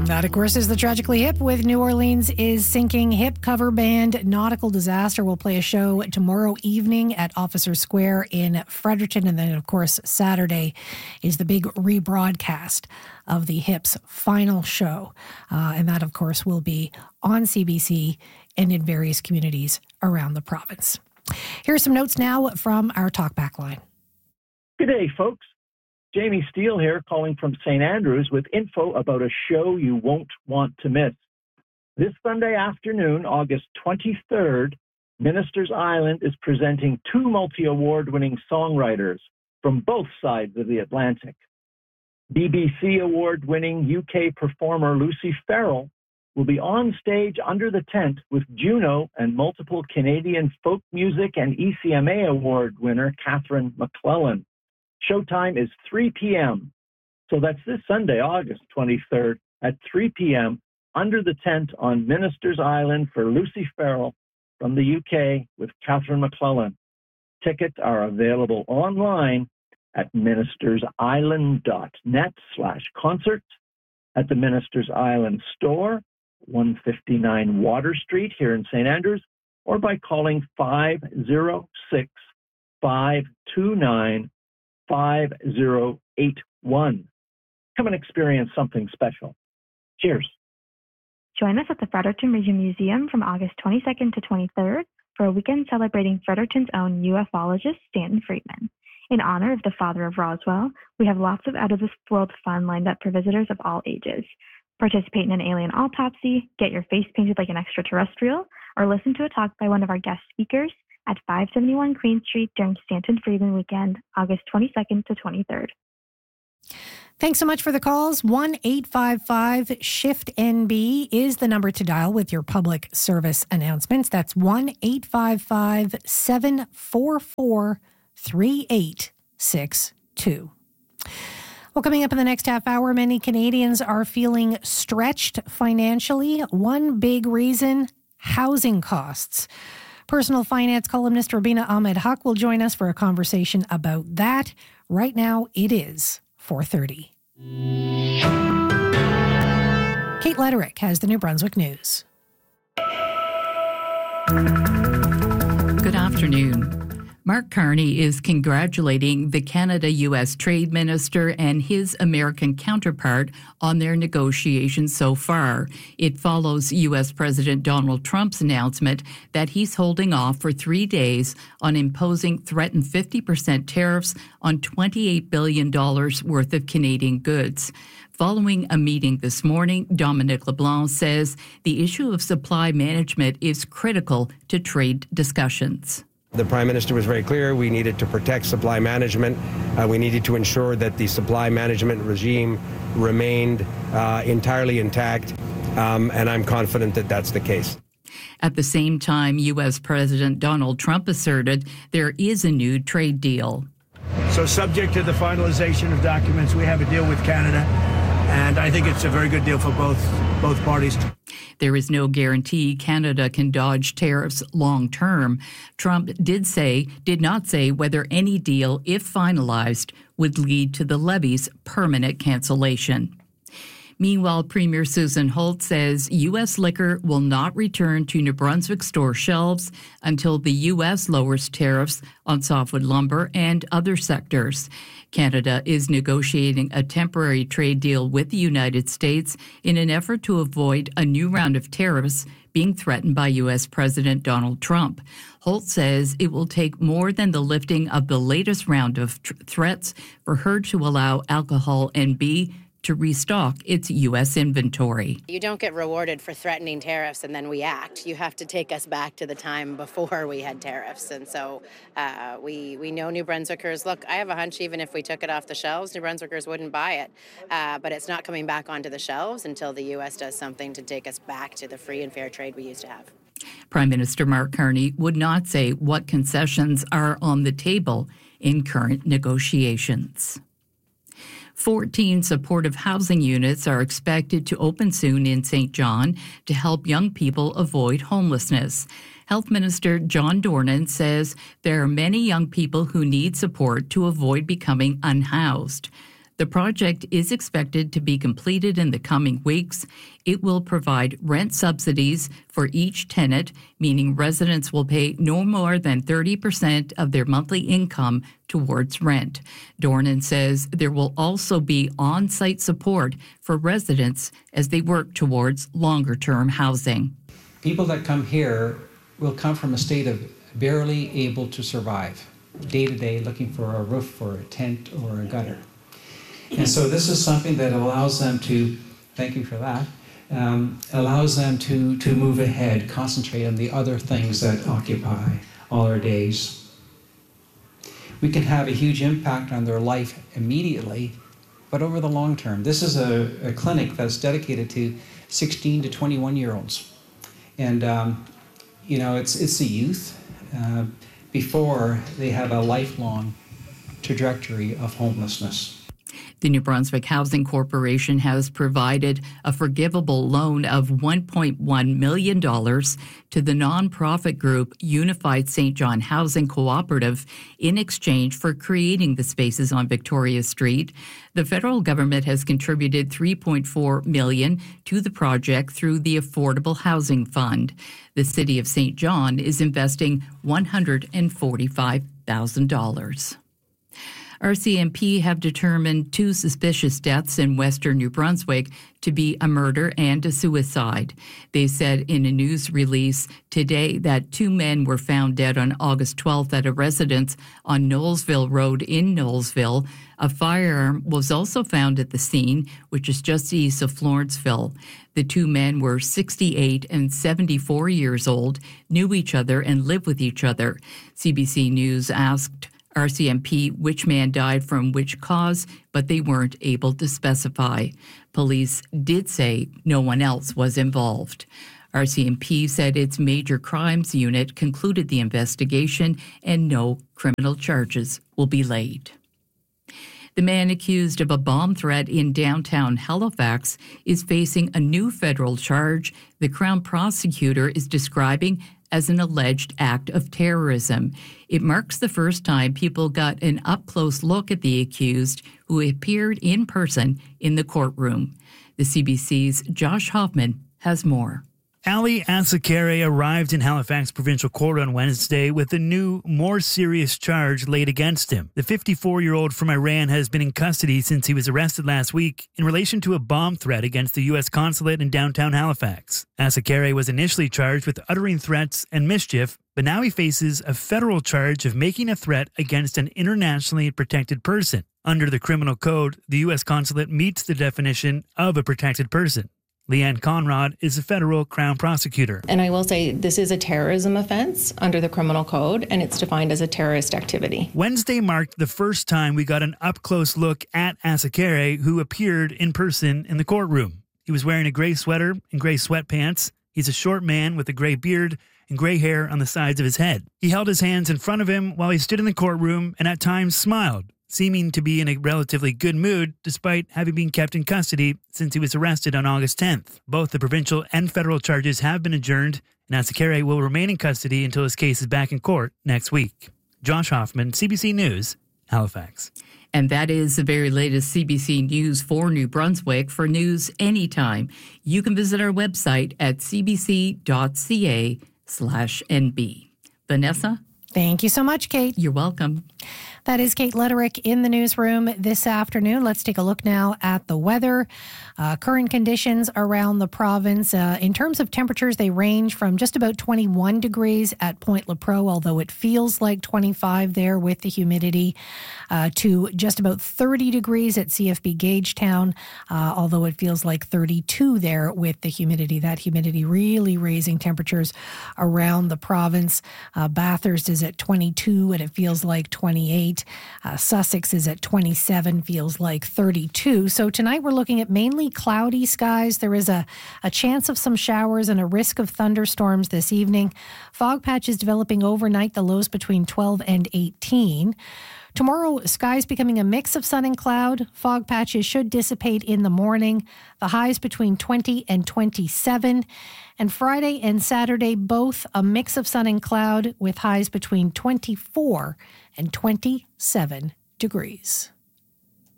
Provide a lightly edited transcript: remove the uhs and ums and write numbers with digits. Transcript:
That, of course, is the Tragically Hip with New Orleans is Sinking. Hip cover band Nautical Disaster will play a show tomorrow evening at Officer Square in Fredericton. And then, of course, Saturday is the big rebroadcast of the Hip's final show. And that, of course, will be on CBC and in various communities around the province. Here are some notes now from our Talkback line. Good day, folks. Jamie Steele here, calling from St. Andrews with info about a show you won't want to miss. This Sunday afternoon, August 23rd, Ministers Island is presenting two multi-award-winning songwriters from both sides of the Atlantic. BBC award-winning UK performer Lucy Farrell will be on stage under the tent with Juno and multiple Canadian folk music and ECMA award winner Catherine McClellan. Showtime is 3 p.m. So that's this Sunday, August 23rd at 3 p.m. under the tent on Ministers Island for Lucy Farrell from the UK with Catherine McClellan. Tickets are available online at ministersisland.net/concert, at the Ministers Island store, 159 Water Street here in St. Andrews, or by calling 506-529-5081. Come and experience something special. Cheers. Join us at the Fredericton Region Museum from August 22nd to 23rd for a weekend celebrating Fredericton's own ufologist, Stanton Friedman. In honor of the father of Roswell, we have lots of out-of-this-world fun lined up for visitors of all ages. Participate in an alien autopsy, get your face painted like an extraterrestrial, or listen to a talk by one of our guest speakers at 571 Queen Street during Stanton Friedman Weekend, August 22nd to 23rd. Thanks so much for the calls. 1-855-SHIFT-NB is the number to dial with your public service announcements. That's 1-855-744-3862. Well, coming up in the next half hour, many Canadians are feeling stretched financially. One big reason, housing costs. Personal finance columnist Rubina Ahmed Haq will join us for a conversation about that. Right now, it is 4:30. Kate Lederick has the New Brunswick News. Good afternoon. Mark Carney is congratulating the Canada-U.S. Trade Minister and his American counterpart on their negotiations so far. It follows U.S. President Donald Trump's announcement that he's holding off for 3 days on imposing threatened 50% tariffs on $28 billion worth of Canadian goods. Following a meeting this morning, Dominic LeBlanc says the issue of supply management is critical to trade discussions. The Prime Minister was very clear. We needed to protect supply management. We needed to ensure that the supply management regime remained entirely intact, and I'm confident that that's the case. At the same time, U.S. President Donald Trump asserted there is a new trade deal. So subject to the finalization of documents, we have a deal with Canada, and I think it's a very good deal for both parties. There is no guarantee Canada can dodge tariffs long term. Trump did not say whether any deal, if finalized, would lead to the levy's permanent cancellation. Meanwhile, Premier Susan Holt says U.S. liquor will not return to New Brunswick store shelves until the U.S. lowers tariffs on softwood lumber and other sectors. Canada is negotiating a temporary trade deal with the United States in an effort to avoid a new round of tariffs being threatened by U.S. President Donald Trump. Holt says it will take more than the lifting of the latest round of threats for her to allow Alcohol NB to restock its U.S. inventory. You don't get rewarded for threatening tariffs and then we act. You have to take us back to the time before we had tariffs. And so we know New Brunswickers, look, I have a hunch even if we took it off the shelves, New Brunswickers wouldn't buy it. But it's not coming back onto the shelves until the U.S. does something to take us back to the free and fair trade we used to have. Prime Minister Mark Carney would not say what concessions are on the table in current negotiations. 14 supportive housing units are expected to open soon in St. John to help young people avoid homelessness. Health Minister John Dornan says there are many young people who need support to avoid becoming unhoused. The project is expected to be completed in the coming weeks. It will provide rent subsidies for each tenant, meaning residents will pay no more than 30% of their monthly income towards rent. Dornan says there will also be on-site support for residents as they work towards longer-term housing. People that come here will come from a state of barely able to survive, day to day, looking for a roof or a tent or a gutter. And so this is something that allows them to, thank you for that, allows them to move ahead, concentrate on the other things that occupy all our days. We can have a huge impact on their life immediately, but over the long term. This is a clinic that's dedicated to 16 to 21-year-olds. And, it's the youth before they have a lifelong trajectory of homelessness. The New Brunswick Housing Corporation has provided a forgivable loan of $1.1 million to the nonprofit group Unified St. John Housing Cooperative in exchange for creating the spaces on Victoria Street. The federal government has contributed $3.4 million to the project through the Affordable Housing Fund. The City of St. John is investing $145,000. RCMP have determined 2 suspicious deaths in western New Brunswick to be a murder and a suicide. They said in a news release today that 2 men were found dead on August 12th at a residence on Knowlesville Road in Knowlesville. A firearm was also found at the scene, which is just east of Florenceville. The 2 men were 68 and 74 years old, knew each other and lived with each other. CBC News asked RCMP which man died from which cause, but they weren't able to specify. Police did say no one else was involved. RCMP said its major crimes unit concluded the investigation and no criminal charges will be laid. The man accused of a bomb threat in downtown Halifax is facing a new federal charge the Crown prosecutor is describing as an alleged act of terrorism. It marks the first time people got an up-close look at the accused, who appeared in person in the courtroom. The CBC's Josh Hoffman has more. Ali Asakare arrived in Halifax Provincial Court on Wednesday with a new, more serious charge laid against him. The 54-year-old from Iran has been in custody since he was arrested last week in relation to a bomb threat against the U.S. consulate in downtown Halifax. Asakare was initially charged with uttering threats and mischief, but now he faces a federal charge of making a threat against an internationally protected person. Under the criminal code, the U.S. consulate meets the definition of a protected person. Leanne Conrad is a federal Crown prosecutor. And I will say this is a terrorism offense under the criminal code, and it's defined as a terrorist activity. Wednesday marked the first time we got an up-close look at Asakare, who appeared in person in the courtroom. He was wearing a gray sweater and gray sweatpants. He's a short man with a gray beard and gray hair on the sides of his head. He held his hands in front of him while he stood in the courtroom and at times smiled, seeming to be in a relatively good mood despite having been kept in custody since he was arrested on August 10th. Both the provincial and federal charges have been adjourned, and Asakare will remain in custody until his case is back in court next week. Josh Hoffman, CBC News, Halifax. And that is the very latest CBC News for New Brunswick. For news anytime, you can visit our website at cbc.ca/NB. Vanessa? Thank you so much, Kate. You're welcome. That is Kate Letterick in the newsroom this afternoon. Let's take a look now at the weather. Current conditions around the province. In terms of temperatures, they range from just about 21 degrees at Point Lepreau, although it feels like 25 there with the humidity, to just about 30 degrees at CFB Gagetown, although it feels like 32 there with the humidity. That humidity really raising temperatures around the province. Bathurst is at 22 and it feels like 28. Sussex is at 27, feels like 32. So tonight we're looking at mainly cloudy skies. There is a chance of some showers and a risk of thunderstorms this evening. Fog patches developing overnight, the lows between 12 and 18. Tomorrow, skies becoming a mix of sun and cloud. Fog patches should dissipate in the morning. The highs between 20 and 27. And Friday and Saturday, both a mix of sun and cloud with highs between 24 and 27 degrees.